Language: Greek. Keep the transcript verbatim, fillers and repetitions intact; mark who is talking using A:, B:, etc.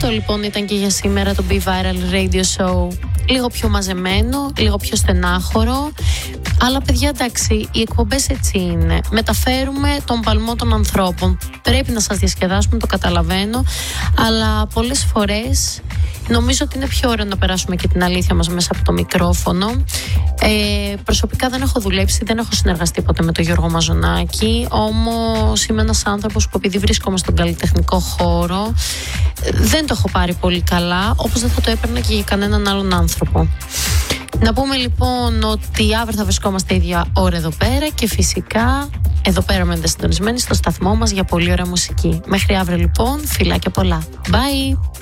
A: Αυτό λοιπόν ήταν και για σήμερα το Be Viral Radio Show. Λίγο πιο μαζεμένο, λίγο πιο στενάχωρο. Αλλά παιδιά, εντάξει, οι εκπομπές έτσι είναι. Μεταφέρουμε τον παλμό των ανθρώπων. Πρέπει να σας διασκεδάσουμε, το καταλαβαίνω. Αλλά πολλές φορές νομίζω ότι είναι πιο ωραίο να περάσουμε και την αλήθεια μας μέσα από το μικρόφωνο. Ε, προσωπικά δεν έχω δουλέψει, δεν έχω συνεργαστεί ποτέ με τον Γιώργο Μαζονάκη. Όμως είμαι ένας άνθρωπος που, επειδή βρίσκομαι στον καλλιτεχνικό χώρο, δεν το έχω πάρει πολύ καλά, όπως δεν θα το έπαιρνα και για κανέναν άλλον άνθρωπο. Να πούμε λοιπόν ότι αύριο θα βρισκόμαστε ίδια ώρα εδώ πέρα και φυσικά εδώ πέρα μένετε συντονισμένοι στο σταθμό μας για πολύ ωραία μουσική. Μέχρι αύριο λοιπόν, φιλάκια πολλά. Bye!